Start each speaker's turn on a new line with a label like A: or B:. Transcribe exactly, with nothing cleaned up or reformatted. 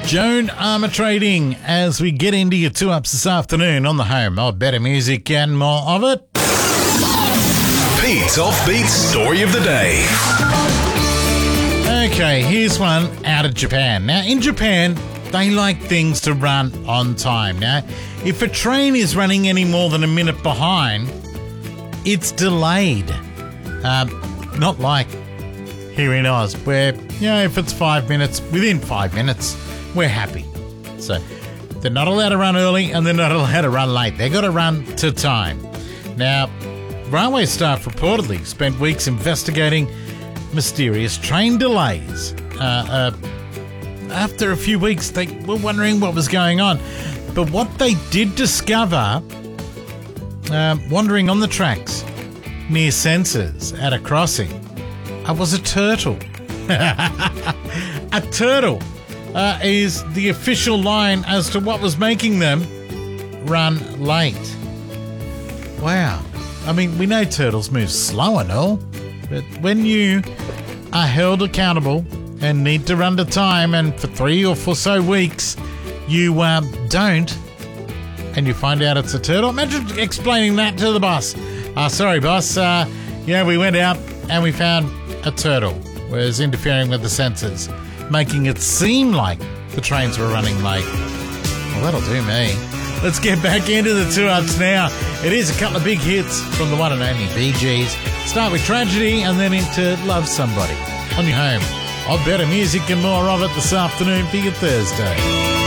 A: Joan Armour Trading as we get into your two-ups this afternoon on the home of better music and more of it.
B: Pete's Offbeat Story of the Day.
A: Okay, here's one out of Japan. Now, in Japan, they like things to run on time. Now, if a train is running any more than a minute behind, it's delayed. Um, not like here in Oz, where, you know, if it's five minutes, within five minutes, we're happy. So they're not allowed to run early and they're not allowed to run late. They've got to run to time. Now, railway staff reportedly spent weeks investigating mysterious train delays. Uh, uh, after a few weeks, they were wondering what was going on. But what they did discover, uh, wandering on the tracks near Sensors at a crossing, uh, was a turtle. A turtle. Uh, is the official line as to what was making them run late. Wow. I mean, we know turtles move slow and all, but when you are held accountable and need to run to time and for three or four so weeks you um, don't, and you find out it's a turtle, imagine explaining that to the boss. Uh, sorry, boss. Uh, yeah, we went out and we found a turtle was interfering with the sensors, making it seem like the trains were running late. Well, that'll do me. Let's get back into the two-ups now. It is a couple of big hits from the one and only Bee Gees. Start with Tragedy and then into Love Somebody. On your home of better music and more of it this afternoon for your Thursday.